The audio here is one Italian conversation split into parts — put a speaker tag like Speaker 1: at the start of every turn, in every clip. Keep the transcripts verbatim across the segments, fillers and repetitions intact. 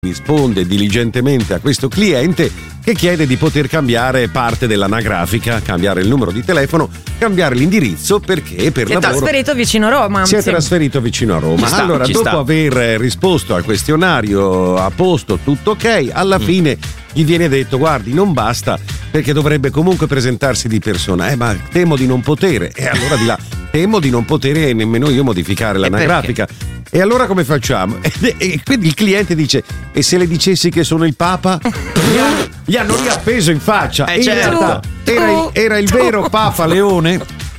Speaker 1: risponde diligentemente a questo cliente che chiede di poter cambiare parte dell'anagrafica, cambiare il numero di telefono, cambiare l'indirizzo perché per
Speaker 2: si
Speaker 1: lavoro
Speaker 2: è trasferito vicino a Roma.
Speaker 1: si è
Speaker 2: sì.
Speaker 1: trasferito vicino a Roma.
Speaker 3: Ci sta,
Speaker 1: allora,
Speaker 3: ci
Speaker 1: dopo
Speaker 3: sta.
Speaker 1: aver risposto al questionario a posto, tutto ok, alla
Speaker 3: Mm.
Speaker 1: fine gli viene detto: guardi, non basta, perché dovrebbe comunque presentarsi di persona. Eh, ma temo di non potere. E allora di là, temo di non potere nemmeno io modificare l'anagrafica. E allora come facciamo? E, e quindi il cliente dice: e se le dicessi che sono il Papa? Gli hanno, gli hanno riappeso in faccia.
Speaker 3: Eh,
Speaker 1: E in
Speaker 3: certo.
Speaker 1: realtà era il, era il vero Papa Leone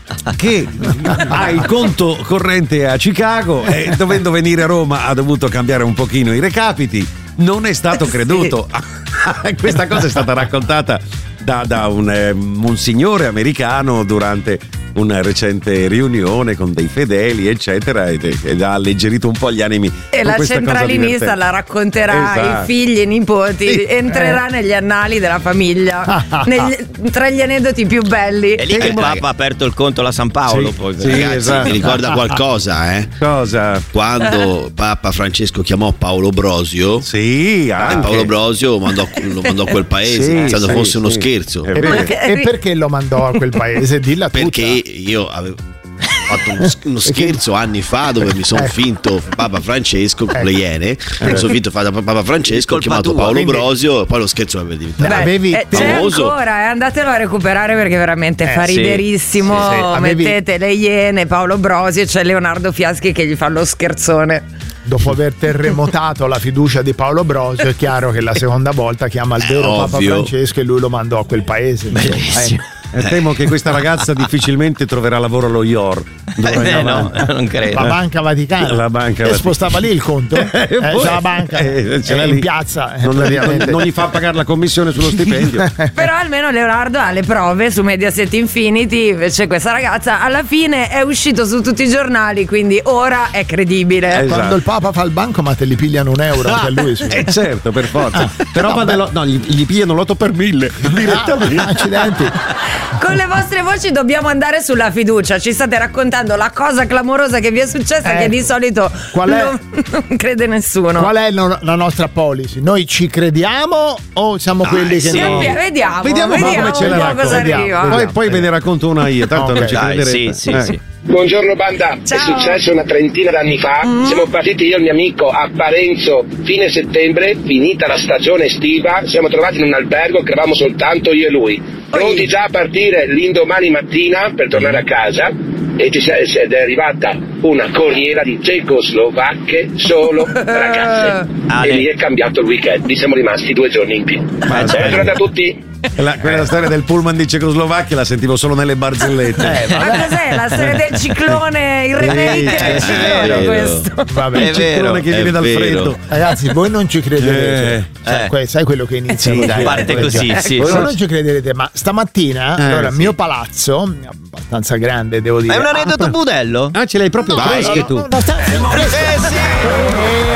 Speaker 1: che ha il conto corrente a Chicago e dovendo venire a Roma ha dovuto cambiare un pochino i recapiti. Non è stato creduto. Questa cosa è stata raccontata da, da un, eh, un signore americano durante una recente riunione con dei fedeli, eccetera, ed, ed ha alleggerito un po' gli animi.
Speaker 2: E
Speaker 1: con
Speaker 2: la
Speaker 1: questa cosa
Speaker 2: centralinista
Speaker 1: divertente.
Speaker 2: la racconterà
Speaker 1: Esatto.
Speaker 2: ai figli e nipoti,
Speaker 1: Sì.
Speaker 2: entrerà negli annali della famiglia, negli- tra gli aneddoti più belli.
Speaker 3: È lì che il
Speaker 1: Temo-
Speaker 3: Papa ha aperto il conto alla San Paolo.
Speaker 1: Sì,
Speaker 3: poi,
Speaker 1: sì,
Speaker 3: ragazzi.
Speaker 1: esatto.
Speaker 4: Mi ricorda qualcosa, eh?
Speaker 1: Cosa?
Speaker 4: Quando Papa Francesco chiamò Paolo Brosio,
Speaker 1: Sì,
Speaker 4: e
Speaker 1: anche.
Speaker 4: Paolo Brosio mandò, lo mandò a quel paese,
Speaker 1: Sì,
Speaker 4: pensando
Speaker 1: sì,
Speaker 4: fosse uno
Speaker 1: sì.
Speaker 4: scherzo.
Speaker 1: È
Speaker 5: E
Speaker 1: vero.
Speaker 5: perché, e perché lo mandò a quel paese? Dilla tutta.
Speaker 4: Perché io avevo fatto uno, uno scherzo anni fa dove mi sono
Speaker 5: Ecco.
Speaker 4: finto Papa Francesco con
Speaker 5: Ecco.
Speaker 4: le Iene, mi sono finto fa- Papa Francesco, ho
Speaker 3: Colpa
Speaker 4: chiamato
Speaker 3: tua,
Speaker 4: Paolo
Speaker 5: quindi-
Speaker 4: Brosio e poi lo scherzo aveva diventato.
Speaker 5: Beh, avevi-
Speaker 2: eh, c'è
Speaker 4: famoso.
Speaker 2: ancora, eh, andatelo a recuperare perché veramente
Speaker 5: Eh,
Speaker 2: fa
Speaker 3: sì,
Speaker 2: riderissimo.
Speaker 5: sì, sì. Avevi-
Speaker 2: Mettete le Iene, Paolo Brosi e c'è Leonardo Fiaschi che gli fa lo scherzone.
Speaker 5: Dopo aver terremotato la fiducia di Paolo Brosio, è chiaro che la seconda volta chiama il
Speaker 4: È
Speaker 5: vero Papa
Speaker 4: ovvio.
Speaker 5: Francesco e lui lo mandò a quel paese.
Speaker 3: Bellissimo.
Speaker 1: Eh, temo che questa ragazza difficilmente troverà lavoro allo I O R. d'ora in
Speaker 3: Eh, no,
Speaker 1: avanti.
Speaker 3: non credo.
Speaker 5: La Banca Vaticana.
Speaker 1: La Banca
Speaker 5: E
Speaker 1: Vaticana.
Speaker 5: spostava lì il conto? Eh,
Speaker 1: Eh,
Speaker 5: c'è
Speaker 1: poi-
Speaker 5: la banca
Speaker 1: eh, ce l'ha
Speaker 5: eh, in
Speaker 1: lì.
Speaker 5: piazza. eh,
Speaker 1: Non,
Speaker 5: praticamente.
Speaker 1: non gli fa pagare la commissione sullo stipendio.
Speaker 2: Però almeno Leonardo ha le prove su Mediaset Infinity. Invece questa ragazza alla fine è uscito su tutti i giornali, quindi ora è credibile.
Speaker 1: Eh,
Speaker 5: Quando
Speaker 1: esatto.
Speaker 5: il Papa fa il bancomat te li pigliano un euro anche a lui. Su.
Speaker 1: Eh certo, per forza. Però
Speaker 5: no,
Speaker 1: quando lo- no, gli, gli pigliano l'otto per mille direttamente.
Speaker 5: Ah, accidenti.
Speaker 2: Con le vostre voci dobbiamo andare sulla fiducia. Ci state raccontando la cosa clamorosa che vi è successa,
Speaker 5: Eh,
Speaker 2: che di solito
Speaker 5: qual è-
Speaker 2: non, non crede nessuno.
Speaker 5: Qual è no- la nostra policy? Noi ci crediamo o siamo quelli che
Speaker 2: Sì,
Speaker 5: no?
Speaker 2: Vediamo,
Speaker 1: Vediamo un po'
Speaker 2: vediamo
Speaker 1: come ce la
Speaker 2: un po' cosa
Speaker 5: raccontiamo.
Speaker 2: arriva.
Speaker 5: Vediamo.
Speaker 1: Poi, poi ve ne racconto una io, tanto
Speaker 5: Ok.
Speaker 1: non ci
Speaker 3: Dai,
Speaker 1: crederete.
Speaker 3: sì, sì,
Speaker 1: Eh.
Speaker 3: sì.
Speaker 6: Buongiorno banda,
Speaker 2: Ciao.
Speaker 6: è successo una trentina d'anni fa, siamo partiti io e il mio amico a Parenzo fine settembre, finita la stagione estiva, siamo trovati in un albergo che eravamo soltanto io e lui, pronti già a partire l'indomani mattina per tornare a casa e ci si- ed è arrivata una corriera di cecoslovacche solo ragazze
Speaker 3: Ah,
Speaker 6: e
Speaker 3: ne-
Speaker 6: lì è cambiato il weekend, lì siamo rimasti due giorni in più. Buona giornata a tutti.
Speaker 1: La, quella storia del pullman di Cecoslovacchia la sentivo solo nelle barzellette.
Speaker 2: Ma cos'è la storia del ciclone, il remake
Speaker 1: Sì,
Speaker 2: del
Speaker 1: eh,
Speaker 2: ciclone
Speaker 3: vero.
Speaker 2: questo?
Speaker 5: Vabbè.
Speaker 3: È
Speaker 1: Il ciclone
Speaker 3: vero,
Speaker 1: che
Speaker 3: è
Speaker 1: viene dal
Speaker 3: vero.
Speaker 1: freddo.
Speaker 5: Ragazzi, voi non ci crederete.
Speaker 1: Eh,
Speaker 5: Sai,
Speaker 3: eh.
Speaker 5: que- sai quello che inizia
Speaker 3: Sì,
Speaker 5: così?
Speaker 3: dai, parte così, sì.
Speaker 5: Voi
Speaker 3: Sì.
Speaker 5: non ci crederete, ma stamattina,
Speaker 1: Eh,
Speaker 5: allora, il
Speaker 1: sì.
Speaker 5: mio palazzo, abbastanza grande, devo dire.
Speaker 3: Ma è un aneddoto budello?
Speaker 1: Ah, ce l'hai proprio
Speaker 5: No,
Speaker 1: fresche
Speaker 5: no,
Speaker 1: tu.
Speaker 5: no, no, sta-
Speaker 3: Eh sì!
Speaker 5: Eh,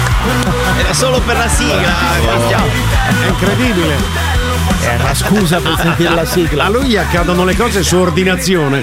Speaker 5: Ale.
Speaker 3: Era solo per la sigla. Bastiano.
Speaker 1: È incredibile.
Speaker 5: È una scusa per sentire la sigla.
Speaker 1: A lui gli accadono le cose su ordinazione.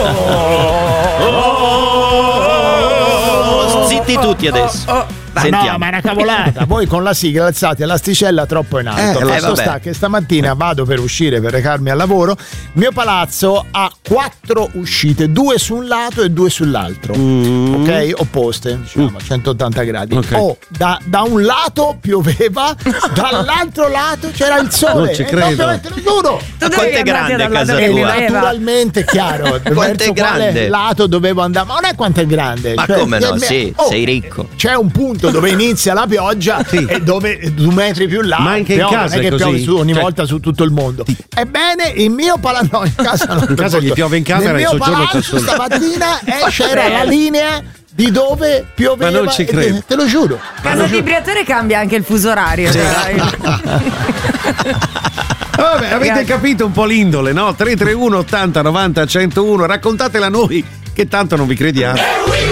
Speaker 3: Zitti tutti adesso.
Speaker 5: Ma
Speaker 3: Sentiamo.
Speaker 5: no, ma è una cavolata. Voi con la sigla alzate l'asticella troppo in alto.
Speaker 1: Eh,
Speaker 5: Fatto
Speaker 3: eh, vabbè.
Speaker 5: sta che stamattina vado per uscire, per recarmi al lavoro. Il mio palazzo ha quattro uscite, due su un lato e due sull'altro. Ok? Opposte, diciamo, a centottanta gradi.
Speaker 1: Ok.
Speaker 5: Oh, da, da un lato pioveva, dall'altro lato c'era il sole.
Speaker 1: Non ci
Speaker 5: Eh,
Speaker 1: credo.
Speaker 5: no, te lo giuro.
Speaker 2: Tu
Speaker 3: Ma quanto è grande casa
Speaker 5: E
Speaker 3: tua?
Speaker 5: naturalmente chiaro
Speaker 3: Quanto è
Speaker 5: verso quale
Speaker 3: grande?
Speaker 5: lato dovevo andare, ma non è quanto è grande.
Speaker 3: Ma
Speaker 5: Cioè,
Speaker 3: come no?
Speaker 5: eh,
Speaker 3: Sì,
Speaker 5: oh,
Speaker 3: sei ricco.
Speaker 5: c'è un punto dove inizia la pioggia e dove due metri più là
Speaker 1: Ma anche in
Speaker 5: piove,
Speaker 1: casa
Speaker 5: non è
Speaker 1: è
Speaker 5: che piove
Speaker 1: così?
Speaker 5: su, ogni
Speaker 1: Cioè-
Speaker 5: volta su tutto il mondo. Ebbene, il mio palazzo no, in casa non
Speaker 1: In casa gli piove in camera
Speaker 5: nel
Speaker 1: e
Speaker 5: mio
Speaker 1: il soggiorno c'è
Speaker 5: palazzo
Speaker 1: sole.
Speaker 5: stamattina eh, c'era la linea di dove pioveva.
Speaker 1: Ma non ci
Speaker 5: e-
Speaker 1: credo.
Speaker 5: Te lo giuro.
Speaker 2: Casa di Briatore cambia anche il fuso orario. dai.
Speaker 1: Vabbè, avete
Speaker 2: Grazie.
Speaker 1: capito un po' l'indole, no? tre tre uno ottanta novanta centouno, raccontatela a noi che tanto non vi crediamo.